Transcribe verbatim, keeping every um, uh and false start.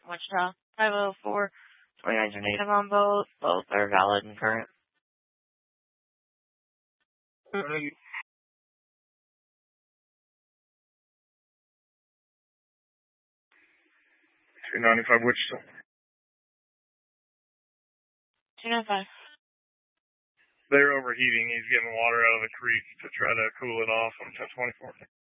Wichita. five oh four, twenty-nines are native on both. Both are valid and current. two ninety-five Wichita. two ninety-five. They're overheating. He's getting water out of the creek to try to cool it off on ten twenty-four.